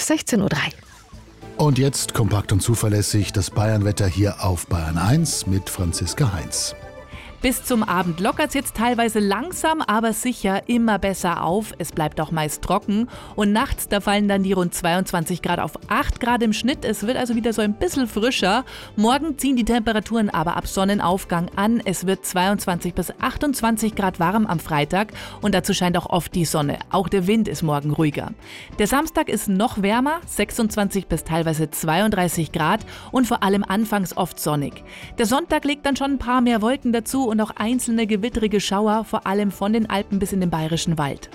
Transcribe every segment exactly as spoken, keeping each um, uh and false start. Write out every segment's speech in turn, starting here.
sechzehn Uhr drei. Und jetzt kompakt und zuverlässig das Bayernwetter hier auf Bayern eins mit Franziska Heinz. Bis zum Abend lockert es jetzt teilweise langsam, aber sicher immer besser auf. Es bleibt auch meist trocken. Und nachts, da fallen dann die rund zweiundzwanzig Grad auf acht Grad im Schnitt. Es wird also wieder so ein bisschen frischer. Morgen ziehen die Temperaturen aber ab Sonnenaufgang an. Es wird zweiundzwanzig bis achtundzwanzig Grad warm am Freitag. Und dazu scheint auch oft die Sonne. Auch der Wind ist morgen ruhiger. Der Samstag ist noch wärmer, sechsundzwanzig bis teilweise zweiunddreißig Grad. Und vor allem anfangs oft sonnig. Der Sonntag legt dann schon ein paar mehr Wolken dazu und auch einzelne gewittrige Schauer, vor allem von den Alpen bis in den Bayerischen Wald.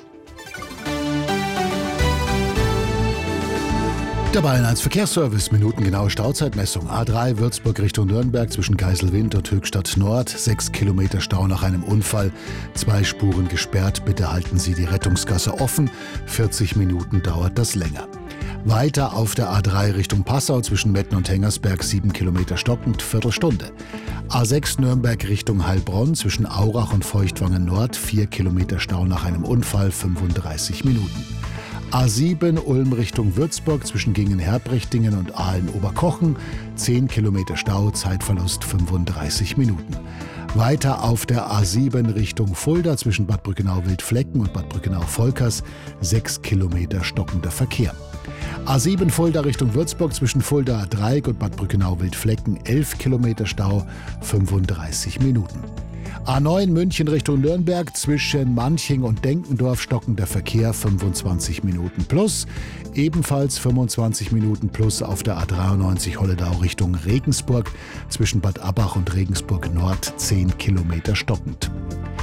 Der Bayern eins Verkehrsservice, minutengenaue Stauzeitmessung. A drei Würzburg Richtung Nürnberg zwischen Geiselwind und Höchstadt Nord. Sechs Kilometer Stau nach einem Unfall. Zwei Spuren gesperrt. Bitte halten Sie die Rettungsgasse offen. vierzig Minuten dauert das länger. Weiter auf der A drei Richtung Passau zwischen Metten und Hengersberg. sieben Kilometer stockend, Viertelstunde. A sechs Nürnberg Richtung Heilbronn zwischen Aurach und Feuchtwangen Nord. vier Kilometer Stau nach einem Unfall, fünfunddreißig Minuten. A sieben Ulm Richtung Würzburg zwischen Gingen-Herbrichtingen und Aalen-Oberkochen. zehn Kilometer Stau, Zeitverlust fünfunddreißig Minuten. Weiter auf der A sieben Richtung Fulda zwischen Bad Brückenau-Wildflecken und Bad Brückenau-Volkers. sechs Kilometer stockender Verkehr. A sieben Fulda Richtung Würzburg zwischen Fulda-Dreieck und Bad Brückenau-Wildflecken. elf Kilometer Stau, fünfunddreißig Minuten. A neun München Richtung Nürnberg zwischen Manching und Denkendorf stockender Verkehr, fünfundzwanzig Minuten plus. Ebenfalls fünfundzwanzig Minuten plus auf der A dreiundneunzig Holledau Richtung Regensburg zwischen Bad Abbach und Regensburg Nord, zehn Kilometer stockend.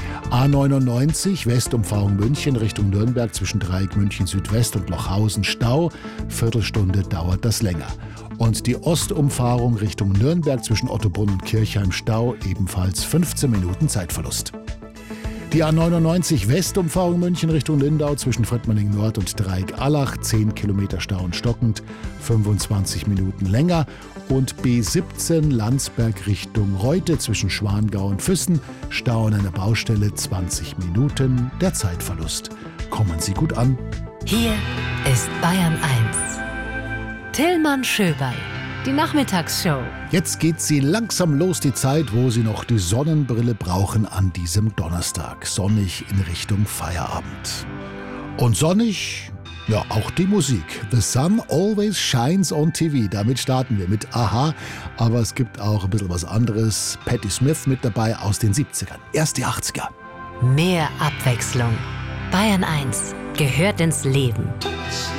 A neunundneunzig Westumfahrung München Richtung Nürnberg zwischen Dreieck München Südwest und Lochhausen Stau. Viertelstunde dauert das länger. Und die Ostumfahrung Richtung Nürnberg zwischen Ottobrunn und Kirchheim Stau, ebenfalls fünfzehn Minuten Zeitverlust. Die A neunundneunzig Westumfahrung München Richtung Lindau zwischen Fröttmanning Nord und Dreieck Allach, zehn Kilometer Stau und stockend, fünfundzwanzig Minuten länger. Und B siebzehn Landsberg Richtung Reute zwischen Schwangau und Füssen, Stau an einer Baustelle, zwanzig Minuten, der Zeitverlust. Kommen Sie gut an. Hier ist Bayern eins. Tillmann Schöberl, die Nachmittagsshow. Jetzt geht sie langsam los, die Zeit, wo Sie noch die Sonnenbrille brauchen an diesem Donnerstag. Sonnig in Richtung Feierabend. Und sonnig, ja, auch die Musik. The Sun Always Shines on T V. Damit starten wir mit Aha. Aber es gibt auch ein bisschen was anderes. Patti Smith mit dabei aus den siebzigern. Erst die achtziger. Mehr Abwechslung. Bayern eins gehört ins Leben.